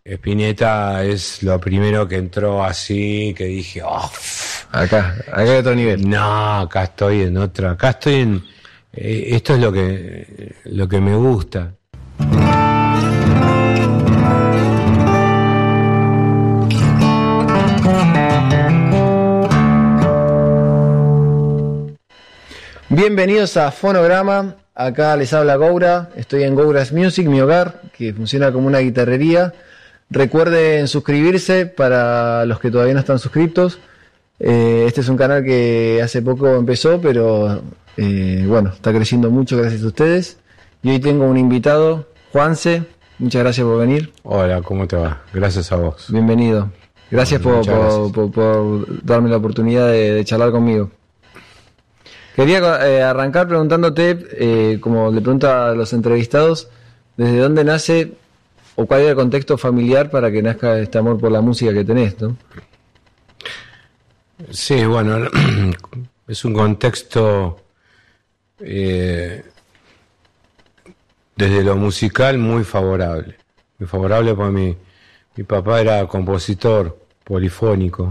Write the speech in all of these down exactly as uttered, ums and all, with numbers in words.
Spinetta es lo primero que entró así, que dije, oh, acá, acá hay otro nivel. No, acá estoy en otra, acá estoy en, eh, esto es lo que, lo que me gusta. Bienvenidos a Fonograma, acá les habla Goura, estoy en Goura's Music, mi hogar, que funciona como una guitarrería. Recuerden suscribirse para los que todavía no están suscriptos. Eh, este es un canal que hace poco empezó, pero eh, bueno, está creciendo mucho gracias a ustedes. Y hoy tengo un invitado, Juanse, muchas gracias por venir. Hola, ¿cómo te va? Gracias a vos. Bienvenido. Gracias, bueno, por, por, gracias. Por, por darme la oportunidad de, de charlar conmigo. Quería eh, arrancar preguntándote, eh, como le pregunto a los entrevistados, ¿desde dónde nace o cuál es el contexto familiar para que nazca este amor por la música que tenés, ¿no? Sí, bueno, es un contexto eh, desde lo musical muy favorable. Muy favorable porque mi, mi papá era compositor polifónico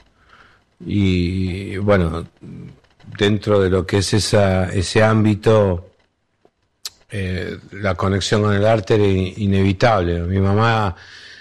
y bueno, dentro de lo que es esa, ese ámbito, eh, la conexión con el arte era inevitable. Mi mamá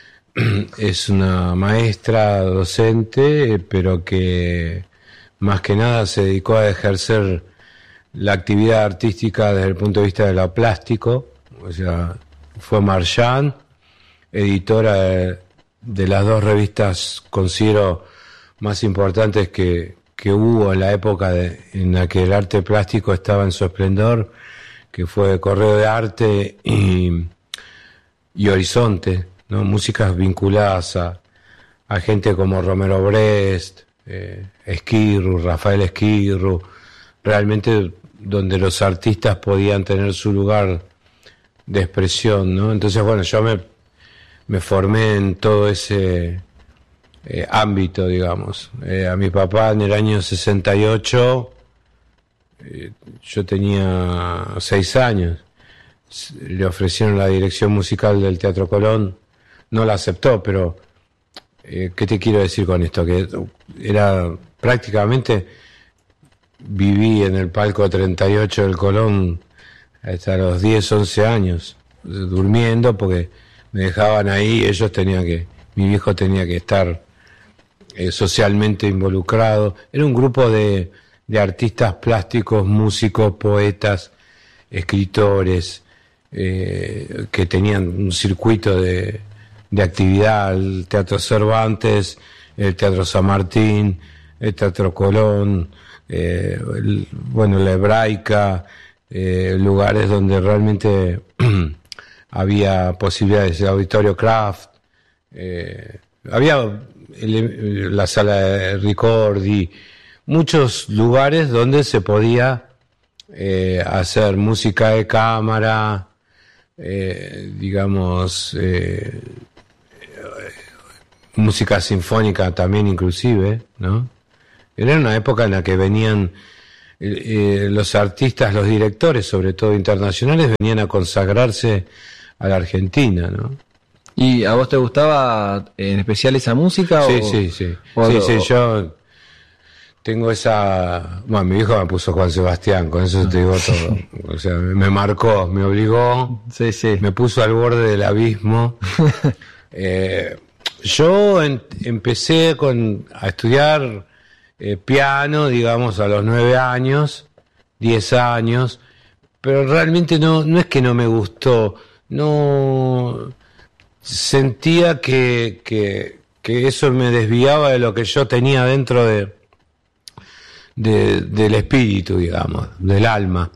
es una maestra, docente, pero que más que nada se dedicó a ejercer la actividad artística desde el punto de vista de lo plástico. O sea, fue marchand, editora de, de las dos revistas, considero, más importantes que que hubo en la época de, en la que el arte plástico estaba en su esplendor, que fue Correo de Arte y, y Horizonte, ¿no? Músicas vinculadas a, a gente como Romero Brest, eh, Esquirru, Rafael Esquirru, realmente donde los artistas podían tener su lugar de expresión, ¿no? Entonces, bueno, yo me, me formé en todo ese Eh, ámbito, digamos. Eh, a mi papá en el año sesenta y ocho, eh, yo tenía seis años, le ofrecieron la dirección musical del Teatro Colón, no la aceptó, pero eh, ¿qué te quiero decir con esto? Que era prácticamente, viví en el palco treinta y ocho del Colón hasta los diez, once años, durmiendo, porque me dejaban ahí, ellos tenían que, mi viejo tenía que estar Eh, socialmente involucrado. Era un grupo de, de artistas plásticos, músicos, poetas, escritores, eh, que tenían un circuito de, de actividad, el Teatro Cervantes, el Teatro San Martín, el Teatro Colón, eh, el, bueno, la Hebraica, eh, lugares donde realmente había posibilidades, el Auditorio Kraft, eh, había El, la sala de Ricordi, muchos lugares donde se podía eh, hacer música de cámara, eh, digamos, eh, música sinfónica también inclusive, ¿no? Era una época en la que venían eh, los artistas, los directores, sobre todo internacionales, venían a consagrarse a la Argentina, ¿no? ¿Y a vos te gustaba en especial esa música? Sí, o, sí, sí. O, sí, o, sí, yo tengo esa... Bueno, mi hijo me puso Juan Sebastián, con eso te digo todo. O sea, me marcó, me obligó, sí, sí. me puso al borde del abismo. eh, yo en, empecé con, a estudiar eh, piano, digamos, a los nueve años, diez años, pero realmente no, no es que no me gustó, no... Sentía que, que, que eso me desviaba de lo que yo tenía dentro de, de del espíritu, digamos, del alma.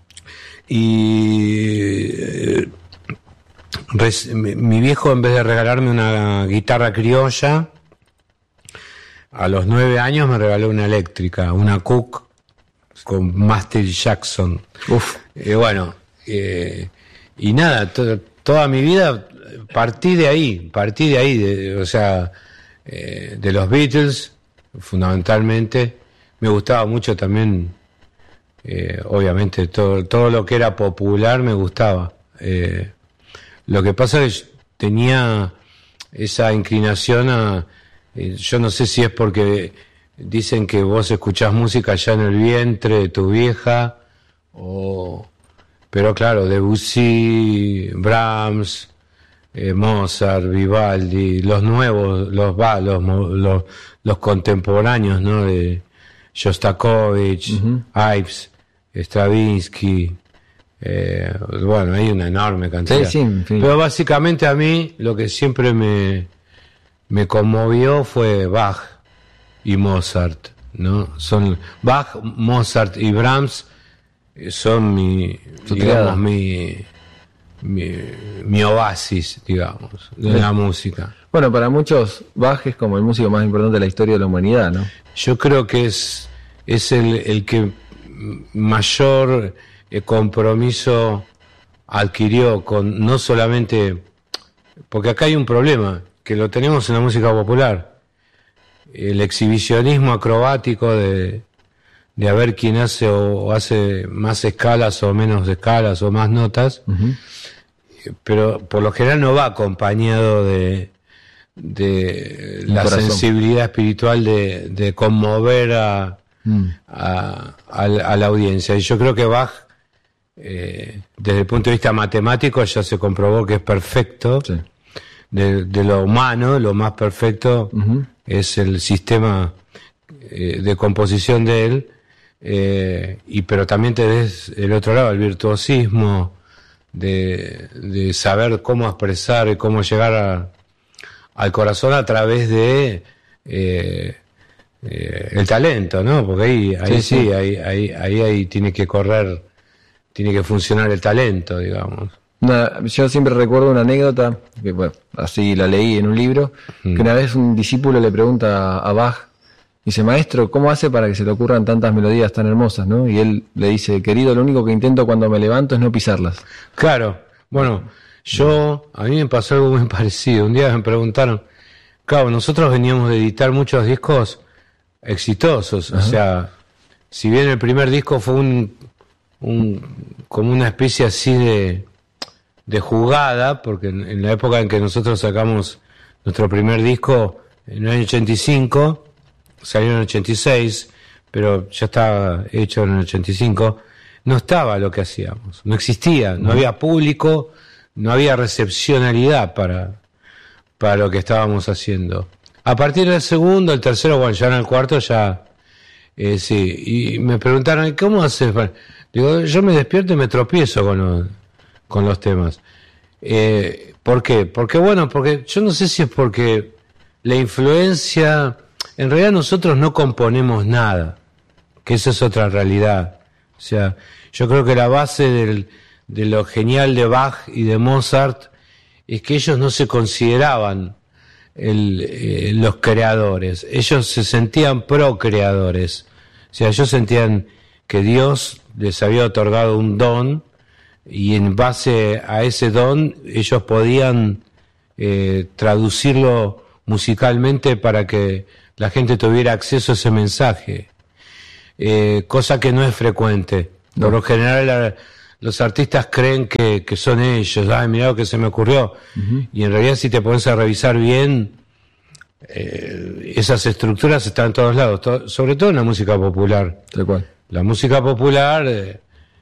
Y eh, res, mi, mi viejo, en vez de regalarme una guitarra criolla, a los nueve años me regaló una eléctrica, una Cook con Master Jackson. Uf. Eh, bueno, eh, y nada, to, toda mi vida partí de ahí, partí de ahí, de, o sea, eh, de los Beatles, fundamentalmente. Me gustaba mucho también, eh, obviamente, todo, todo lo que era popular me gustaba. Eh, lo que pasa es que tenía esa inclinación a... Eh, yo no sé si es porque dicen que vos escuchás música ya en el vientre de tu vieja, o... Pero claro, Debussy, Brahms, eh, Mozart, Vivaldi, los nuevos, los, los, los, los contemporáneos, ¿no? De Shostakovich, uh-huh. Ives, Stravinsky, eh, bueno, hay una enorme cantidad. Sí, sí, en fin. Pero básicamente a mí lo que siempre me, me conmovió fue Bach y Mozart, ¿no? Son Bach, Mozart y Brahms son mi, digamos, mi, mi, mi oasis, digamos, de sí. la música. Bueno, para muchos Bach es como el músico más importante de la historia de la humanidad, ¿no? Yo creo que es, es el, el que mayor eh, compromiso adquirió con no solamente, porque acá hay un problema, que lo tenemos en la música popular, el exhibicionismo acrobático de, de a ver quién hace o, o hace más escalas o menos escalas o más notas, uh-huh. pero por lo general no va acompañado de de la corazón. Sensibilidad espiritual de, de conmover a, mm. a, a, a la audiencia. Y yo creo que Bach, eh, desde el punto de vista matemático, ya se comprobó que es perfecto. Sí. De, de lo humano, lo más perfecto uh-huh. es el sistema eh, de composición de él, eh, y pero también tenés el otro lado, el virtuosismo de, de saber cómo expresar y cómo llegar a al corazón a través de eh, eh, el talento, ¿no? Porque ahí, ahí sí, sí, sí. Ahí, ahí, ahí, ahí tiene que correr, tiene que funcionar el talento, digamos. Una, yo siempre recuerdo una anécdota, que bueno, así la leí en un libro, mm. que una vez un discípulo le pregunta a Bach, dice, maestro, ¿cómo hace para que se le ocurran tantas melodías tan hermosas, no? Y él le dice, querido, lo único que intento cuando me levanto es no pisarlas. Claro, bueno... Yo, a mí me pasó algo muy parecido. Un día me preguntaron, claro, nosotros veníamos de editar muchos discos exitosos. Ajá. O sea, si bien el primer disco fue un, un como una especie así de, de jugada, porque en, en la época en que nosotros sacamos nuestro primer disco, en el año ochenta y cinco, salió en el ochenta y seis, pero ya estaba hecho en el ochenta y cinco, no estaba lo que hacíamos, no existía, no Ajá. había público, no había recepcionalidad para, para lo que estábamos haciendo. A partir del segundo, el tercero, bueno, ya en el cuarto ya, eh, sí, y me preguntaron, ¿cómo haces? Digo, yo me despierto y me tropiezo con los, con los temas. Eh, ¿Por qué? Porque, bueno, porque yo no sé si es porque la influencia, en realidad nosotros no componemos nada, que esa es otra realidad. O sea, yo creo que la base del de lo genial de Bach y de Mozart es que ellos no se consideraban el, eh, los creadores, ellos se sentían procreadores, o sea, ellos sentían que Dios les había otorgado un don y en base a ese don ellos podían eh, traducirlo musicalmente para que la gente tuviera acceso a ese mensaje, eh, cosa que no es frecuente. No. Por lo general la, los artistas creen que, que son ellos, ay, mirá lo que se me ocurrió. Uh-huh. Y en realidad si te pones a revisar bien, eh, esas estructuras están en todos lados, to- sobre todo en la música popular. ¿De cuál? La música popular eh,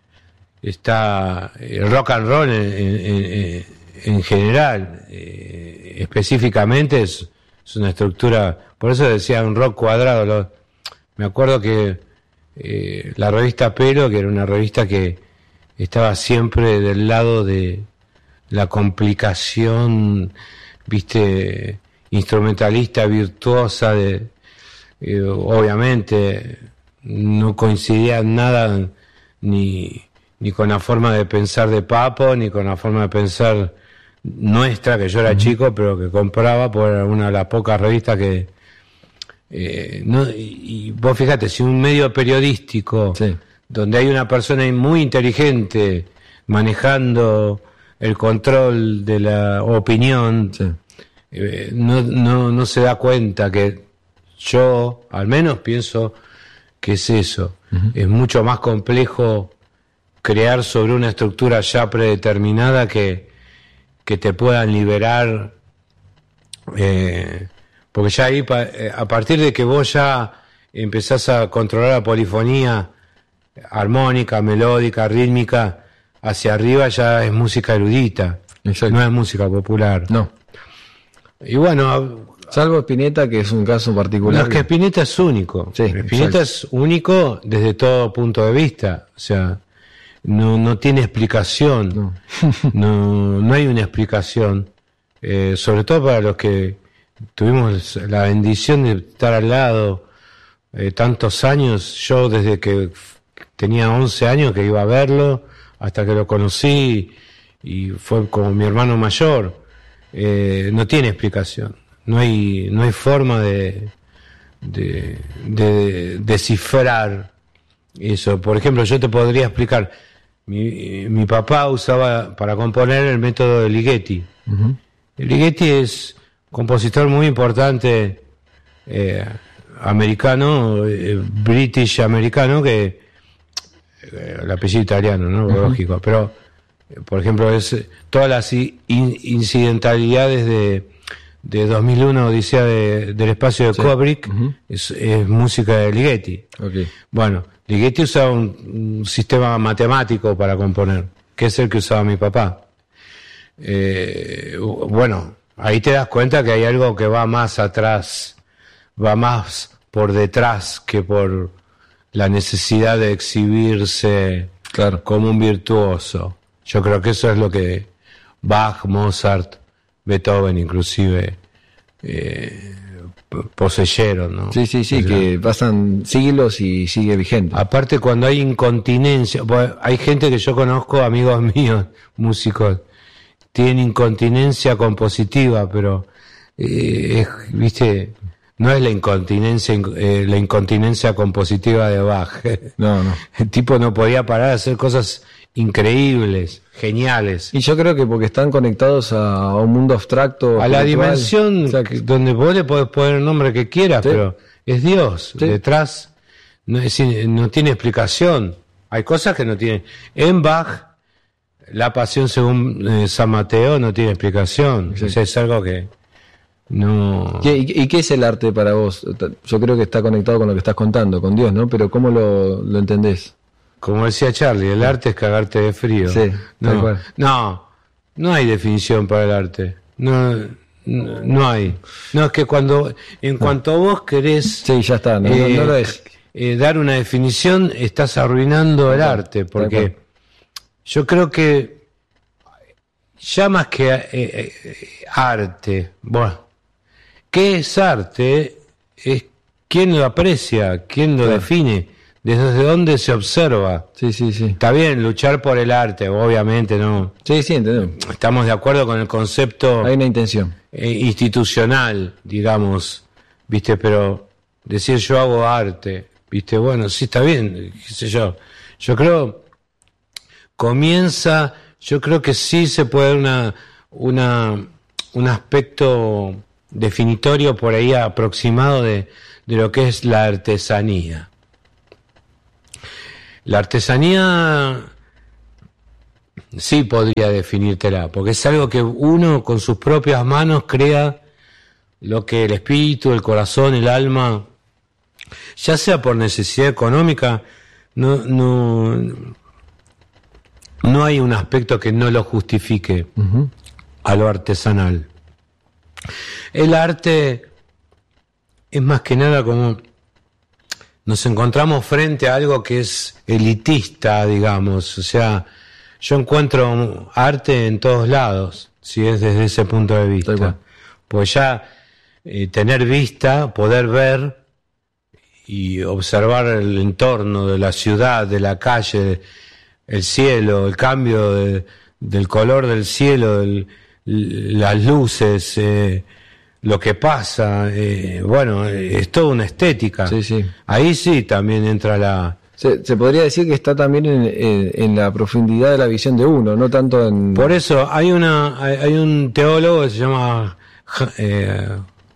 está, el rock and roll en, en, en, en general, eh, específicamente es, es una estructura, por eso decía un rock cuadrado. Lo, me acuerdo que eh, la revista Pelo, que era una revista que estaba siempre del lado de la complicación, viste, instrumentalista, virtuosa, de eh, obviamente no coincidía en nada ni, ni con la forma de pensar de Papo, ni con la forma de pensar nuestra, que yo era uh-huh. chico, pero que compraba por una de las pocas revistas que eh, no, y, y vos fíjate, si un medio periodístico sí. donde hay una persona muy inteligente manejando el control de la opinión, sí. eh, no, no, no se da cuenta que yo, al menos, pienso que es eso. Uh-huh. Es mucho más complejo crear sobre una estructura ya predeterminada que, que te puedan liberar Eh, porque ya ahí, a partir de que vos ya empezás a controlar la polifonía armónica, melódica, rítmica, hacia arriba ya es música erudita. Exacto. No es música popular. No. Y bueno, salvo Spinetta, que es un caso particular. No, es que Spinetta es único. Sí, Spinetta es único desde todo punto de vista. O sea, no, no tiene explicación. No. no, no hay una explicación. Eh, sobre todo para los que tuvimos la bendición de estar al lado eh, tantos años. Yo desde que tenía once años que iba a verlo, hasta que lo conocí y fue como mi hermano mayor. Eh, no tiene explicación. No hay, no hay forma de, de, de descifrar eso. Por ejemplo, yo te podría explicar. Mi, mi papá usaba para componer el método de Ligeti. Uh-huh. Ligeti es compositor muy importante eh, americano, eh, british americano, que eh, el apellido italiano, ¿no? Uh-huh. Lógico, pero eh, por ejemplo es todas las in, incidentalidades de de dos mil uno, Odisea de, del espacio de sí. Kubrick, uh-huh. es, es música de Ligeti. Okay. Bueno, Ligeti usaba un, un sistema matemático para componer, que es el que usaba mi papá. Eh, bueno, ahí te das cuenta que hay algo que va más atrás, va más por detrás que por la necesidad de exhibirse claro. como un virtuoso. Yo creo que eso es lo que Bach, Mozart, Beethoven inclusive eh, poseyeron, ¿no? Sí, sí, sí, o sea, que pasan siglos y sigue vigente. Aparte, cuando hay incontinencia, bueno, hay gente que yo conozco, amigos míos, músicos, tienen incontinencia compositiva, pero eh, es, viste, no es la incontinencia eh, la incontinencia compositiva de Bach. No, no. El tipo no podía parar de hacer cosas increíbles, geniales. Y yo creo que porque están conectados a, a un mundo abstracto, a la dimensión que, donde vos le podés poner el nombre que quieras, ¿sí? Pero es Dios. ¿Sí? Detrás no, es, no tiene explicación. Hay cosas que no tienen. En Bach, la pasión según eh, San Mateo no tiene explicación. Sí. O sea, es algo que no. ¿Qué, y, ¿Y qué es el arte para vos? Yo creo que está conectado con lo que estás contando, con Dios, ¿no? Pero ¿cómo lo, lo entendés? Como decía Charlie, el arte es cagarte de frío. Sí, no, no, no hay definición para el arte. No, no, no hay. No, es que cuando, en cuanto a vos querés, sí, ya está, no, eh, no, no lo es. Eh, dar una definición, estás arruinando el arte, porque yo creo que ya más que eh, eh, arte, bueno, ¿qué es arte? Es quién lo aprecia, quién lo claro. define. ¿Desde dónde se observa? Sí, sí, sí. Está bien, luchar por el arte, obviamente, ¿no? Sí, sí, entendemos. Estamos de acuerdo con el concepto... Hay una intención. Eh, institucional, digamos, ¿viste? Pero decir yo hago arte, ¿viste? Bueno, sí, está bien, qué sé yo. Yo creo, comienza, yo creo que sí se puede dar una, una, un aspecto definitorio por ahí aproximado de, de lo que es la artesanía. La artesanía sí podría definírtela, porque es algo que uno con sus propias manos crea lo que el espíritu, el corazón, el alma, ya sea por necesidad económica, no, no, no hay un aspecto que no lo justifique uh-huh. a lo artesanal. El arte es más que nada como... Nos encontramos frente a algo que es elitista, digamos. O sea, yo encuentro arte en todos lados, si es desde ese punto de vista. Pues ya eh, tener vista, poder ver y observar el entorno de la ciudad, de la calle, el cielo, el cambio de, del color del cielo, el, las luces... Eh, lo que pasa, eh, bueno, es toda una estética. Sí, sí. Ahí sí también entra la... Se, se podría decir que está también en, en, en la profundidad de la visión de uno, no tanto en... Por eso, hay una hay, hay un teólogo que se llama eh,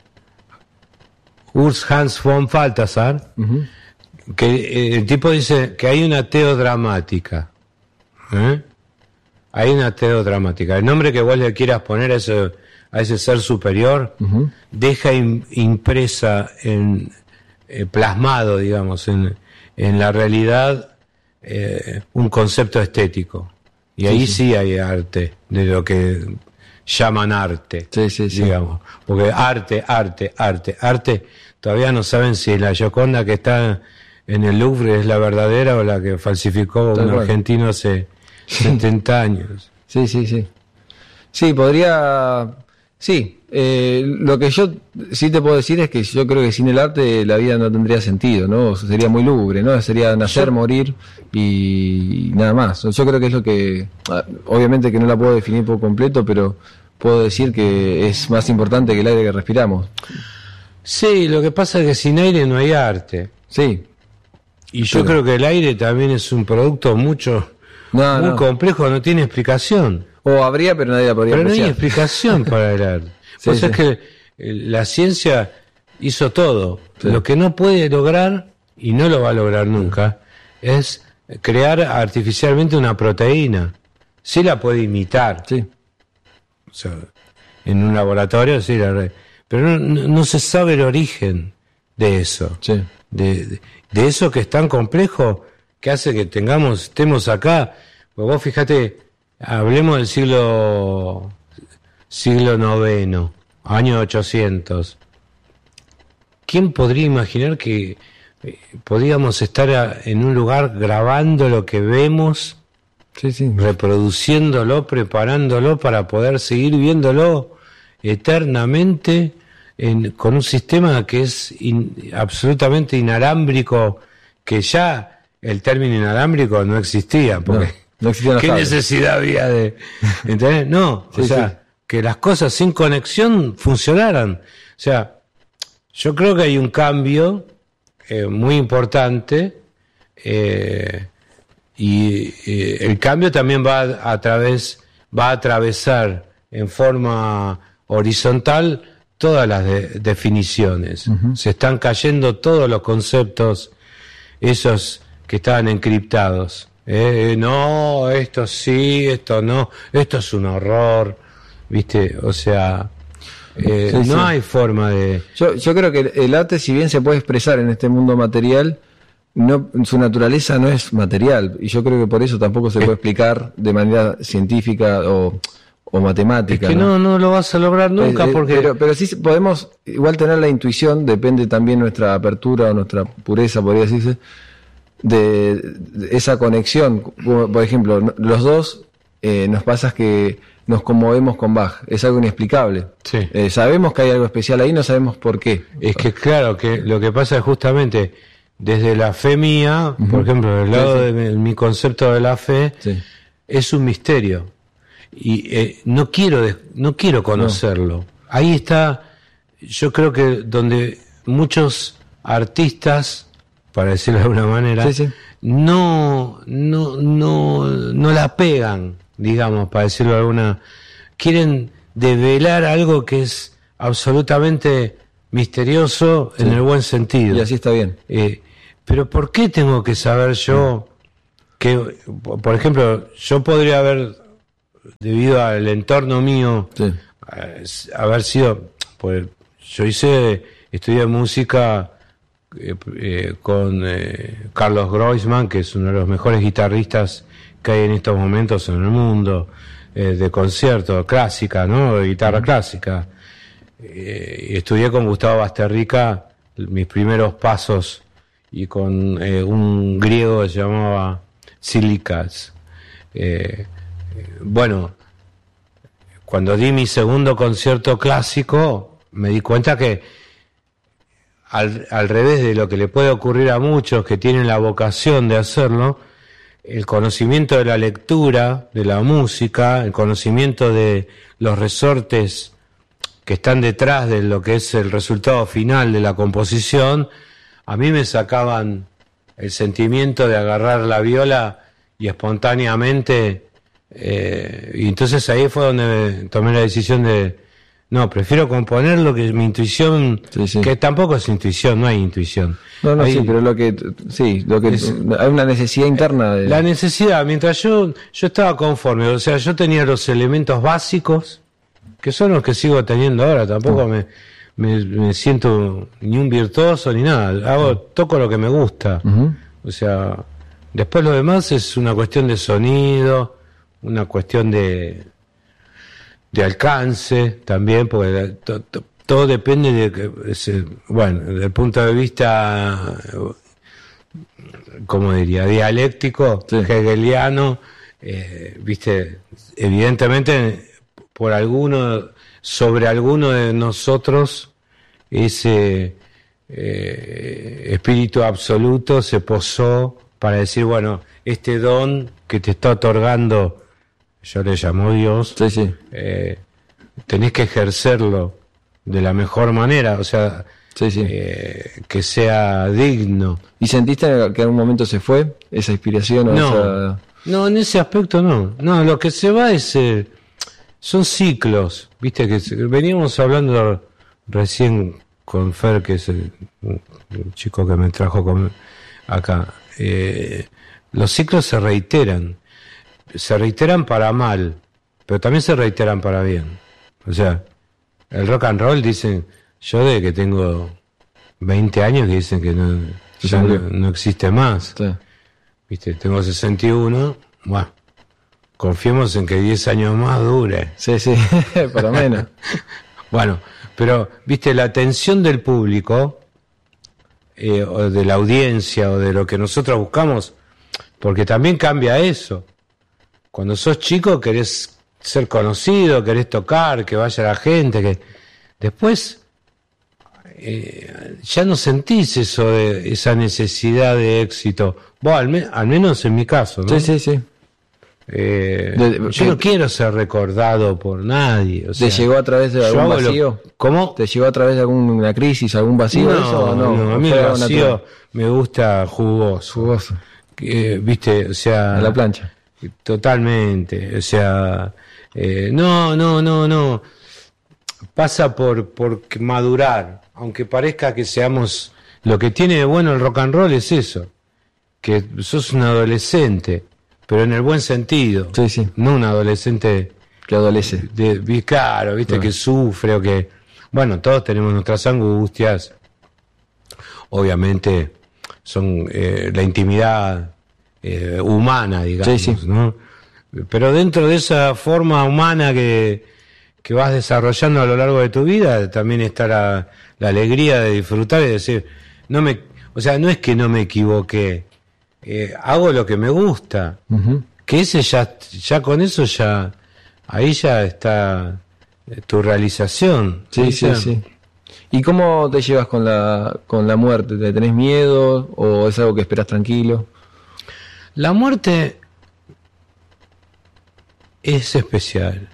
Urs Hans von Balthasar, uh-huh. que eh, el tipo dice que hay una teodramática. ¿eh? hay una teodramática. El nombre que vos le quieras poner a ese, a ese ser superior, uh-huh. deja in, impresa, en eh, plasmado, digamos, en, en la realidad, eh, un concepto estético. Y sí, ahí sí. sí hay arte, de lo que llaman arte, sí, sí, sí. digamos. Porque arte, arte, arte, arte, todavía no saben si la Gioconda que está en el Louvre es la verdadera o la que falsificó Tal un cual. argentino hace setenta años. Sí, sí, sí. Sí, podría... Sí, eh, lo que yo sí te puedo decir es que yo creo que sin el arte la vida no tendría sentido, ¿no? Sería muy lúgubre, ¿no? Sería nacer, yo... morir y nada más. Yo creo que es lo que... Obviamente que no la puedo definir por completo, pero puedo decir que es más importante que el aire que respiramos. Sí, lo que pasa es que sin aire no hay arte. Sí. Y yo pero... creo que el aire también es un producto mucho... No, muy no. complejo, no tiene explicación. O habría, pero nadie la podría Pero apreciar. No hay explicación para el arte. Sí, pues sí. es que la ciencia hizo todo. Sí. Lo que no puede lograr, y no lo va a lograr nunca, es crear artificialmente una proteína. Sí la puede imitar. Sí. O sea, en un laboratorio, sí, la re... pero no, no, no se sabe el origen de eso. Sí. De, de, de eso que es tan complejo que hace que tengamos, estemos acá. Pues vos fíjate, hablemos del siglo siglo noveno, año ochocientos. ¿Quién podría imaginar que eh, podíamos estar a, en un lugar grabando lo que vemos, sí, sí. reproduciéndolo, preparándolo para poder seguir viéndolo eternamente en, con un sistema que es in, absolutamente inalámbrico, que ya el término inalámbrico no existía, porque no, no existía ¿qué cables. Necesidad había de ¿entendés? No, sí, o sea, sí. que las cosas sin conexión funcionaran. O sea, yo creo que hay un cambio eh, muy importante, eh, y eh, el cambio también va a, a través va a atravesar en forma horizontal todas las de, definiciones. Uh-huh. Se están cayendo todos los conceptos esos que estaban encriptados. Eh, no, esto sí, esto no, esto es un horror, ¿viste? O sea, eh, sí, no sí. hay forma de... Yo, yo creo que el arte, si bien se puede expresar en este mundo material, no, su naturaleza no es material, y yo creo que por eso tampoco se puede explicar de manera científica o, o matemática. Es que no, no, no lo vas a lograr nunca, eh, porque... Pero, pero sí podemos igual tener la intuición, depende también nuestra apertura o nuestra pureza, podría decirse, de, de esa conexión. Por ejemplo, los dos eh, nos pasa que nos conmovemos con Bach, es algo inexplicable. Sí. Eh, sabemos que hay algo especial ahí, no sabemos por qué. Es que claro, que lo que pasa es justamente desde la fe mía, uh-huh. por ejemplo, del lado sí, sí. de mi, mi concepto de la fe, sí. es un misterio y eh, no quiero no quiero conocerlo. No. Ahí está, yo creo que donde muchos artistas, para decirlo de alguna manera, sí, sí. no no no no la pegan, digamos, para decirlo de alguna, quieren develar algo que es absolutamente misterioso, sí. en el buen sentido. Y así está bien. Eh, pero ¿por qué tengo que saber yo que, por ejemplo, yo podría haber, debido al entorno mío, sí. eh, haber sido, pues yo hice, estudié música eh, eh, con eh, Carlos Groisman, que es uno de los mejores guitarristas que hay en estos momentos en el mundo, eh, de concierto, clásica, ¿no? De guitarra uh-huh. clásica. Eh, estudié con Gustavo Basterrica mis primeros pasos, y con eh, un griego que se llamaba Silikas. Eh, bueno, cuando di mi segundo concierto clásico, me di cuenta que al, al revés de lo que le puede ocurrir a muchos que tienen la vocación de hacerlo, el conocimiento de la lectura, de la música, el conocimiento de los resortes que están detrás de lo que es el resultado final de la composición, a mí me sacaban el sentimiento de agarrar la viola y espontáneamente, eh, y entonces ahí fue donde tomé la decisión de, No, prefiero componer lo que mi intuición, sí, sí. que tampoco es intuición, no hay intuición. No, no, hay, sí, pero lo que, sí, lo que es, hay una necesidad interna. De... La necesidad, mientras yo, yo estaba conforme, o sea, yo tenía los elementos básicos, que son los que sigo teniendo ahora, tampoco me, me, me siento ni un virtuoso ni nada, hago, toco lo que me gusta, uh-huh. o sea, después lo demás es una cuestión de sonido, una cuestión de de alcance también, porque to, to, todo depende de que, bueno, desde el punto de vista, como diría, dialéctico, sí. hegeliano, eh, viste, evidentemente por alguno, sobre alguno de nosotros, ese eh, espíritu absoluto se posó para decir, bueno, este don que te está otorgando, yo le llamo Dios, sí, sí. Eh, tenés que ejercerlo de la mejor manera, o sea, sí, sí. Eh, que sea digno. ¿Y sentiste que en algún momento se fue esa inspiración? O no, esa... no, en ese aspecto no. No, lo que se va es, eh, son ciclos, viste, que se, veníamos hablando recién con Fer, que es el, el chico que me trajo con, acá. Eh, los ciclos se reiteran. Se reiteran para mal, pero también se reiteran para bien. O sea, el rock and roll, dicen, yo de que tengo veinte años que dicen que no, ya no, no existe más. Sí. Viste, tengo sesenta y uno, bueno, confiemos en que diez años más dure. Sí, sí, por lo menos. Bueno, pero, viste, la atención del público, eh, o de la audiencia, o de lo que nosotros buscamos, porque también cambia eso. Cuando sos chico querés ser conocido, querés tocar, que vaya la gente, que después eh, ya no sentís eso de esa necesidad de éxito. Vos, al, me, al menos en mi caso, ¿no? Sí, sí, sí. Eh, de, de, yo no que, quiero ser recordado por nadie. O sea, ¿te llegó a través de algún vacío? Lo, ¿Cómo? ¿Te llegó a través de alguna crisis, algún vacío? No, eso, no, no, a mí el vacío natural? Me gusta jugoso. Jugoso. Eh, Viste, o sea... A la plancha. Totalmente, o sea, eh, no, no, no, no, pasa por, por madurar, aunque parezca que seamos, lo que tiene de bueno el rock and roll es eso, que sos un adolescente, pero en el buen sentido, sí, sí. no un adolescente que adolece, de, de, claro, viste, claro. que sufre o que, bueno, todos tenemos nuestras angustias, obviamente son eh, la intimidad Eh, humana, digamos, sí, sí. ¿no? Pero dentro de esa forma humana que, que vas desarrollando a lo largo de tu vida, también está la, la alegría de disfrutar y decir, no me, o sea, no es que no me equivoqué, eh, hago lo que me gusta, uh-huh. que ese ya, ya con eso ya, ahí ya está eh, tu realización. Sí, sí, sí, sí. ¿Y cómo te llevas con la, con la muerte? ¿Te tenés miedo o es algo que esperas tranquilo? La muerte es especial.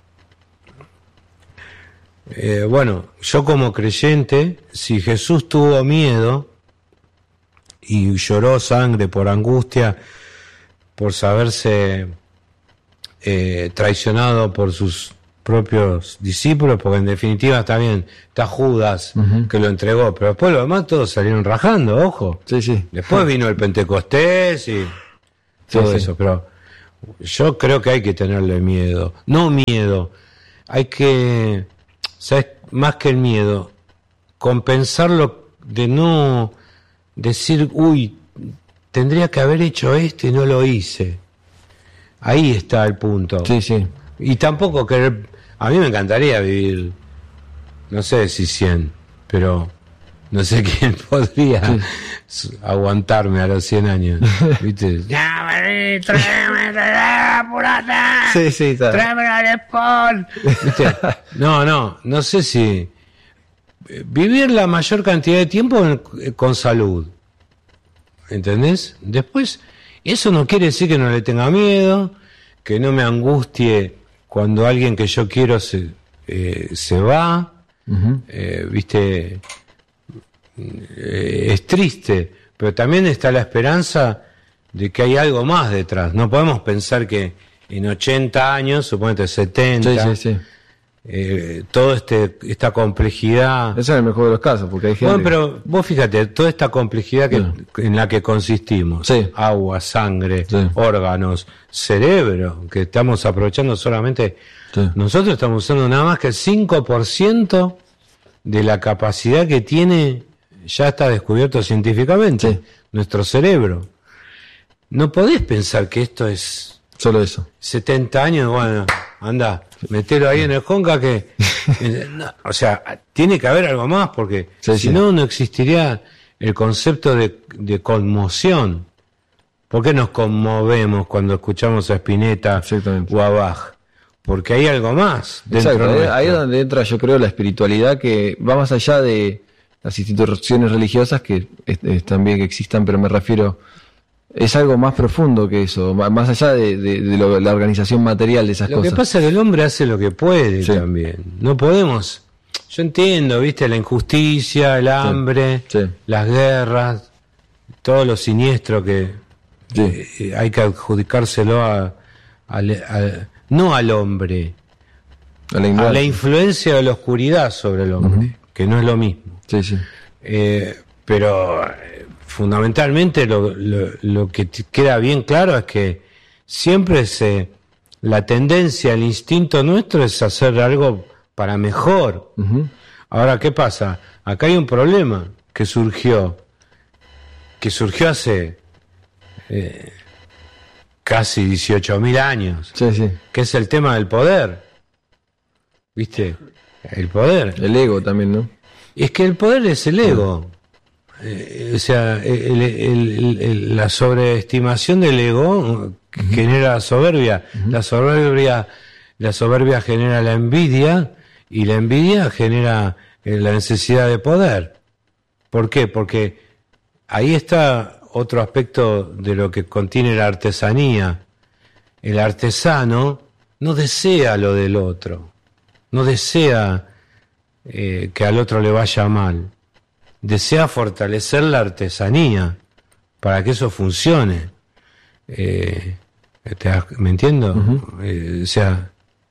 Eh, bueno, yo como creyente, si Jesús tuvo miedo y lloró sangre por angustia, por saberse eh, traicionado por sus propios discípulos, porque en definitiva está bien, está Judas, uh-huh. que lo entregó, pero después los demás todos salieron rajando, ojo. Sí, sí. Después vino el Pentecostés y todo sí, eso, sí. Pero yo creo que hay que tenerle miedo, no miedo, hay que, ¿sabes? Más que el miedo, compensarlo de no decir, uy, tendría que haber hecho esto y no lo hice. Ahí está el punto. Sí, sí. Y tampoco querer, a mí me encantaría vivir, no sé si cien, pero no sé quién podría sí. aguantarme a los cien años, ¿viste? Ya, vení, tráeme, apurate. Sí, sí, está. Tráeme al spawn. ¿Viste? No, no, no sé si vivir la mayor cantidad de tiempo con salud, ¿entendés? Después, eso no quiere decir que no le tenga miedo, que no me angustie cuando alguien que yo quiero se, eh, se va, uh-huh. eh, ¿viste? Eh, es triste, pero también está la esperanza de que hay algo más detrás. No podemos pensar que en ochenta años, suponete setenta, sí, sí, sí. eh, toda este, esta complejidad. Ese es el mejor de los casos, porque hay gente. Bueno, pero vos fíjate, toda esta complejidad que, sí. en la que consistimos, sí. agua, sangre, sí. órganos, cerebro, que estamos aprovechando solamente, sí. nosotros estamos usando nada más que el cinco por ciento de la capacidad que tiene, ya está descubierto científicamente, sí. nuestro cerebro. No podés pensar que esto es solo eso. setenta años, bueno, anda, metelo ahí en el Conca que... no, o sea, tiene que haber algo más, porque sí, si sí. no, no existiría el concepto de, de conmoción. ¿Por qué nos conmovemos cuando escuchamos a Spinetta o a Bach? Porque hay algo más dentro. Exacto, nuestro. Ahí es donde entra, yo creo, la espiritualidad, que va más allá de las instituciones religiosas, que es, es también que existan, pero me refiero... Es algo más profundo que eso, más allá de, de, de lo, la organización material de esas lo cosas. Lo que pasa es que el hombre hace lo que puede sí. también. No podemos... Yo entiendo, viste, la injusticia, el hambre, sí. Sí. las guerras, todo lo siniestro que sí. eh, hay que adjudicárselo a, a, a... No al hombre, a la, a la influencia de la oscuridad sobre el hombre, uh-huh. que no es lo mismo. Sí, sí. Eh, pero... fundamentalmente lo, lo, lo que queda bien claro es que siempre se, la tendencia, el instinto nuestro es hacer algo para mejor. Uh-huh. Ahora, ¿qué pasa? Acá hay un problema que surgió, que surgió hace eh, casi dieciocho mil años, sí, sí. que es el tema del poder. ¿Viste? El poder. El ego también, ¿no? Es que el poder es el ego. Eh, o sea, el, el, el, la sobreestimación del ego uh-huh. genera soberbia. Uh-huh. La soberbia, la soberbia genera la envidia y la envidia genera eh, la necesidad de poder. ¿Por qué? Porque ahí está otro aspecto de lo que contiene la artesanía. El artesano no desea lo del otro, no desea eh, que al otro le vaya mal. Desea fortalecer la artesanía para que eso funcione. Eh, ¿Me entiendo? Uh-huh. Eh, o sea,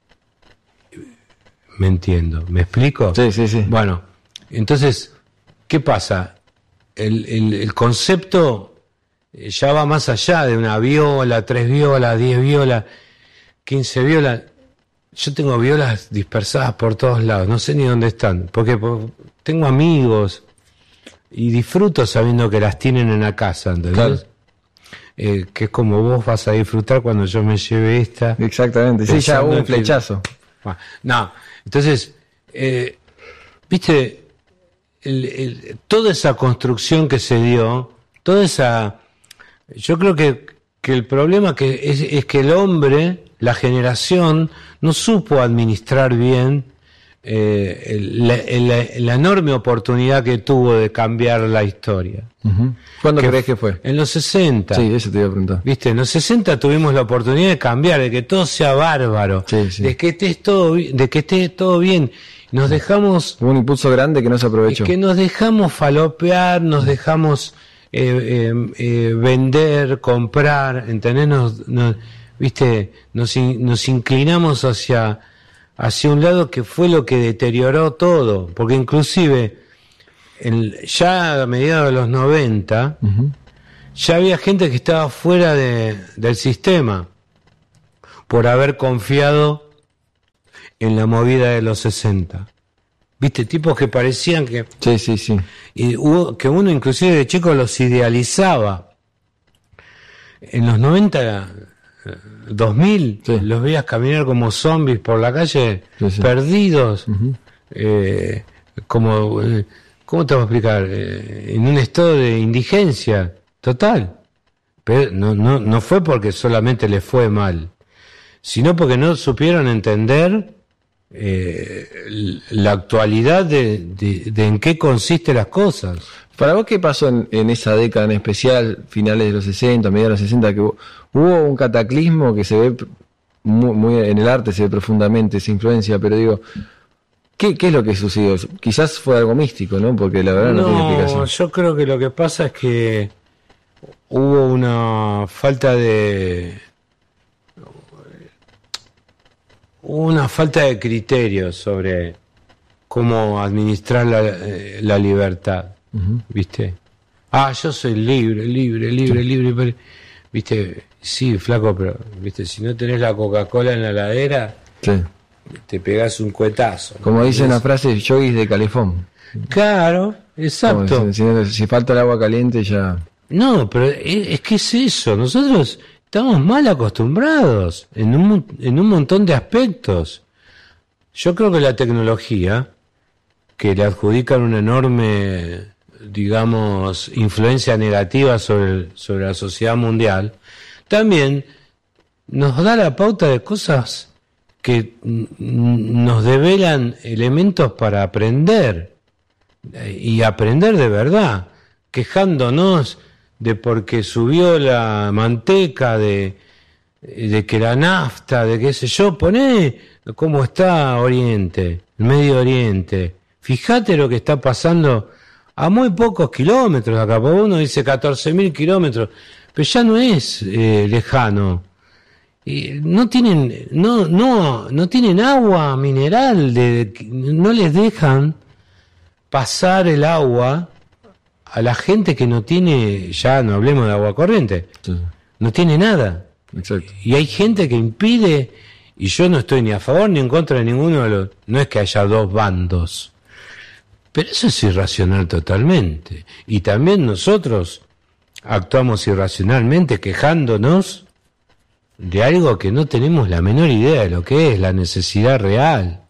me entiendo. ¿Me explico? Sí, sí, sí. Bueno, entonces, ¿qué pasa? El, el, el concepto ya va más allá de una viola, tres violas, diez violas, quince violas. Yo tengo violas dispersadas por todos lados, no sé ni dónde están, porque, porque tengo amigos y disfruto sabiendo que las tienen en la casa, ¿entendés? Claro. Eh, que es como vos vas a disfrutar cuando yo me lleve esta. Exactamente, sí, ya hubo un flechazo. Que... No, entonces, eh, viste, el, el, toda esa construcción que se dio, toda esa... Yo creo que, que el problema que es, es que el hombre, la generación, no supo administrar bien Eh, la, la, la enorme oportunidad que tuvo de cambiar la historia. Uh-huh. ¿Cuándo que, crees que fue? En los sesenta. Sí, eso te iba a preguntar. Viste, en los sesenta tuvimos la oportunidad de cambiar, de que todo sea bárbaro, sí, sí. de que esté todo, de que esté todo bien. Nos dejamos... Hubo un impulso grande que no se aprovechó. Que nos dejamos falopear, nos dejamos eh, eh, eh, vender, comprar, ¿entendés? Nos, nos, viste, nos, in, nos inclinamos hacia... hacia un lado que fue lo que deterioró todo, porque inclusive en, ya a mediados de los noventa uh-huh. ya había gente que estaba fuera de, del sistema por haber confiado en la movida de los sesenta. Viste, tipos que parecían que sí, sí, sí. Y hubo, que uno inclusive de chico los idealizaba. En los noventa dos mil, sí. los veías caminar como zombies por la calle, sí, sí. perdidos, uh-huh. eh, como, eh, ¿cómo te voy a explicar? Eh, en un estado de indigencia total. Pero no, no, no fue porque solamente les fue mal, sino porque no supieron entender eh, la actualidad de, de, de en qué consisten las cosas. Para vos, ¿qué pasó en, en esa década en especial, finales de los sesenta, mediados de los sesenta, que hubo, hubo un cataclismo que se ve muy, muy en el arte, se ve profundamente esa influencia, pero digo, ¿qué, qué es lo que sucedió? Quizás fue algo místico, ¿no? Porque la verdad no, no tiene explicación. No, yo creo que lo que pasa es que hubo una falta de... una falta de criterio sobre cómo administrar la, eh, la libertad, uh-huh. ¿viste? Ah, yo soy libre, libre, libre, sí. libre, pero, ¿viste? Sí, flaco, pero, ¿viste? Si no tenés la Coca-Cola en la heladera, sí. te pegás un cuetazo. Como ¿no? dice una frase, yoguis de calefón. Claro, exacto. Como, si, si, si falta el agua caliente ya... No, pero es, es que es eso, nosotros estamos mal acostumbrados en un, en un montón de aspectos. Yo creo que la tecnología, que le adjudican una enorme, digamos, influencia negativa sobre, sobre la sociedad mundial, también nos da la pauta de cosas que nos develan elementos para aprender, y aprender de verdad, quejándonos de porque subió la manteca, de, de que la nafta, de qué sé yo, poné cómo está Oriente, el Medio Oriente. Fíjate lo que está pasando a muy pocos kilómetros de acá, porque uno dice catorce mil kilómetros, pero ya no es eh, lejano. Y no tienen, no, no, no tienen agua mineral, de, no les dejan pasar el agua a la gente que no tiene, ya no hablemos de agua corriente, sí. no tiene nada. Exacto. Y hay gente que impide, y yo no estoy ni a favor ni en contra de ninguno de los, no es que haya dos bandos, pero eso es irracional totalmente. Y también nosotros actuamos irracionalmente quejándonos de algo que no tenemos la menor idea de lo que es, la necesidad real.